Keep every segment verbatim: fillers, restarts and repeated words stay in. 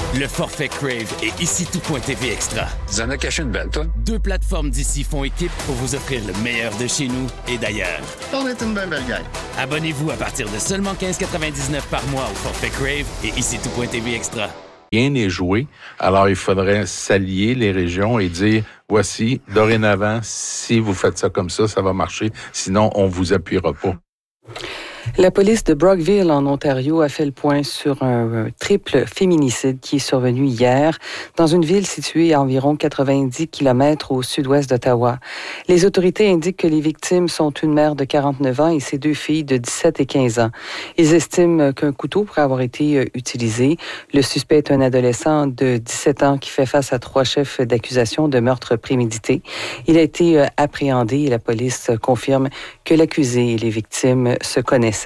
Le forfait Crave et ici tout.tv Extra. Tu en as caché une belle, toi? Deux plateformes d'ici font équipe pour vous offrir le meilleur de chez nous et d'ailleurs. On est une belle belle gang. Abonnez-vous à partir de seulement quinze quatre-vingt-dix-neuf par mois au forfait Crave et ici tout.tv Extra. Rien n'est joué. Alors, il faudrait s'allier les régions et dire, voici, dorénavant, si vous faites ça comme ça, ça va marcher. Sinon, on vous appuiera pas. La police de Brockville, en Ontario, a fait le point sur un triple féminicide qui est survenu hier dans une ville située à environ quatre-vingt-dix kilomètres au sud-ouest d'Ottawa. Les autorités indiquent que les victimes sont une mère de quarante-neuf ans et ses deux filles de dix-sept et quinze ans. Ils estiment qu'un couteau pourrait avoir été utilisé. Le suspect est un adolescent de dix-sept ans qui fait face à trois chefs d'accusation de meurtre prémédité. Il a été appréhendé et la police confirme que l'accusé et les victimes se connaissaient.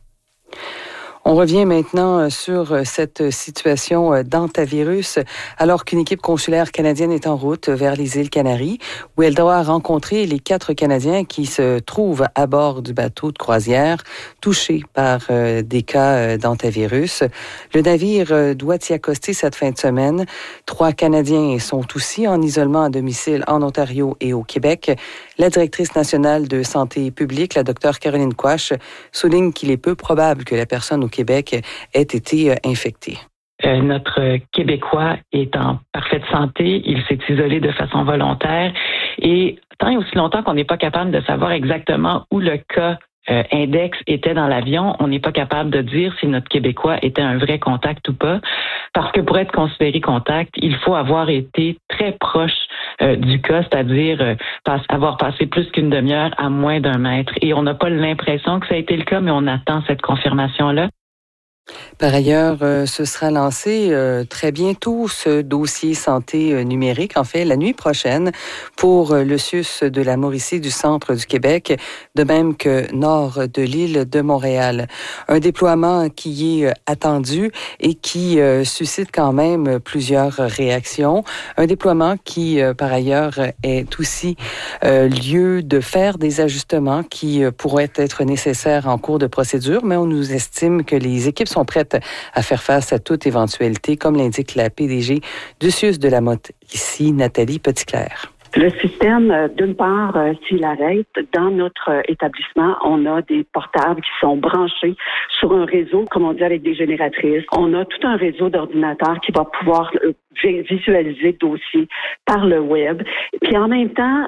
On revient maintenant sur cette situation d'hantavirus, alors qu'une équipe consulaire canadienne est en route vers les îles Canaries, où elle doit rencontrer les quatre Canadiens qui se trouvent à bord du bateau de croisière touchés par des cas d'hantavirus. Le navire doit y accoster cette fin de semaine. Trois Canadiens sont aussi en isolement à domicile en Ontario et au Québec. La directrice nationale de santé publique, la docteure Caroline Quach, souligne qu'il est peu probable que la personne au Québec ait été infectée. Euh, notre Québécois est en parfaite santé, il s'est isolé de façon volontaire et tant et aussi longtemps qu'on n'est pas capable de savoir exactement où le cas euh, index était dans l'avion, on n'est pas capable de dire si notre Québécois était un vrai contact ou pas, parce que pour être considéré contact, il faut avoir été très proche euh, du cas, c'est-à-dire euh, passe, avoir passé plus qu'une demi-heure à moins d'un mètre. Et on n'a pas l'impression que ça a été le cas, mais on attend cette confirmation-là. Par ailleurs, euh, ce sera lancé euh, très bientôt, ce dossier santé euh, numérique, en fait, la nuit prochaine, pour euh, le C I U S de la Mauricie du centre du Québec, de même que nord de l'île de Montréal. Un déploiement qui est euh, attendu et qui euh, suscite quand même plusieurs réactions. Un déploiement qui, euh, par ailleurs, est aussi euh, lieu de faire des ajustements qui euh, pourraient être nécessaires en cours de procédure, mais on nous estime que les équipes sont prêtes à faire face à toute éventualité, comme l'indique la P D G du C I U S de la Mauricie, Nathalie Petitclerc. Le système, d'une part, s'il arrête, dans notre établissement, on a des portables qui sont branchés sur un réseau, comme on dit, avec des génératrices. On a tout un réseau d'ordinateurs qui va pouvoir visualiser le dossier par le web. Puis en même temps...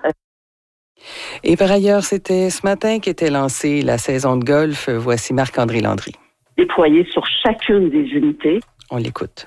Et par ailleurs, c'était ce matin qu'était lancée la saison de golf. Voici Marc-André Landry. Déployé sur chacune des unités. On l'écoute.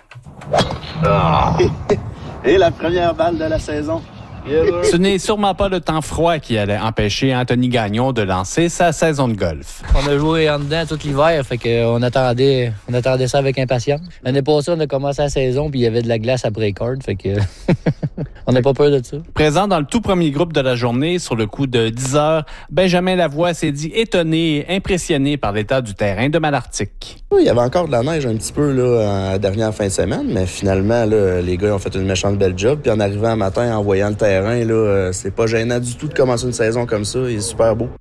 Ah. Et la première balle de la saison. Ce n'est sûrement pas le temps froid qui allait empêcher Anthony Gagnon de lancer sa saison de golf. On a joué en dedans tout l'hiver, fait qu'on attendait, on attendait ça avec impatience. L'année passée, on a commencé la saison, puis il y avait de la glace à break-hard, fait que on n'a pas peur de ça. Présent dans le tout premier groupe de la journée, sur le coup de dix heures, Benjamin Lavoie s'est dit étonné et impressionné par l'état du terrain de Malartic. Il y avait encore de la neige un petit peu là, en dernière fin de semaine, mais finalement, là, les gars ont fait une méchante belle job. Puis en arrivant un matin, en voyant le terrain, là, c'est pas gênant du tout de commencer une saison comme ça. Il est super beau.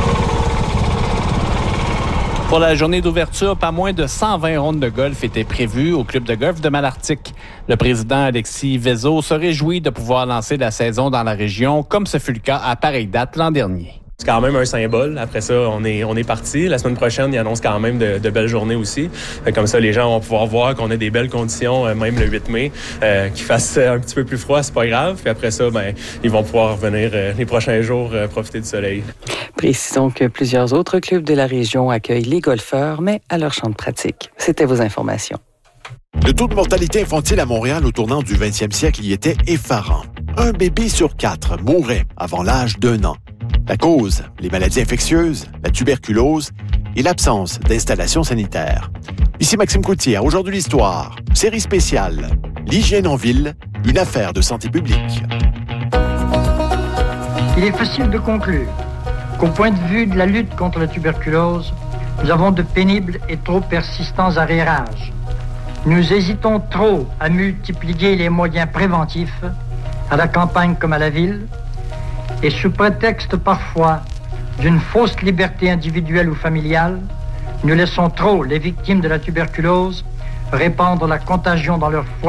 Pour la journée d'ouverture, pas moins de cent vingt rondes de golf étaient prévues au club de golf de Malartic. Le président Alexis Vézo se réjouit de pouvoir lancer la saison dans la région, comme ce fut le cas à pareille date l'an dernier. C'est quand même un symbole. Après ça, on est, on est parti. La semaine prochaine, il annonce quand même de, de belles journées aussi. Fait comme ça, les gens vont pouvoir voir qu'on a des belles conditions, euh, même le huit mai. Euh, qu'il fasse un petit peu plus froid, c'est pas grave. Puis après ça, ben, ils vont pouvoir venir euh, les prochains jours euh, profiter du soleil. Précisons que plusieurs autres clubs de la région accueillent les golfeurs, mais à leur champ de pratique. C'était vos informations. Le taux de mortalité infantile à Montréal au tournant du vingtième siècle y était effarant. Un bébé sur quatre mourait avant l'âge d'un an. La cause, les maladies infectieuses, la tuberculose et l'absence d'installations sanitaires. Ici Maxime Coutier, à Aujourd'hui l'Histoire, série spéciale, l'hygiène en ville, une affaire de santé publique. Il est facile de conclure qu'au point de vue de la lutte contre la tuberculose, nous avons de pénibles et trop persistants arriérages. Nous hésitons trop à multiplier les moyens préventifs, à la campagne comme à la ville, et sous prétexte parfois d'une fausse liberté individuelle ou familiale, nous laissons trop les victimes de la tuberculose répandre la contagion dans leur foyer.